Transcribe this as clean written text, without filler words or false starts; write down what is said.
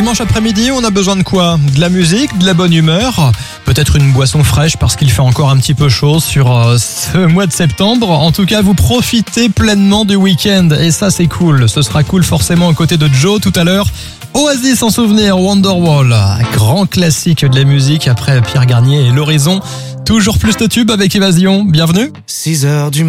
dimanche après-midi, on a besoin de quoi ? De la musique, de la bonne humeur, peut-être une boisson fraîche parce qu'il fait encore un petit peu chaud sur ce mois de septembre. En tout cas, vous profitez pleinement du week-end et ça c'est cool. Ce sera cool forcément aux côtés de Joe tout à l'heure. Oasis en souvenir, Wonderwall, grand classique de la musique après Pierre Garnier et L'Horizon. Toujours plus de tubes avec Évasion, bienvenue. 6h du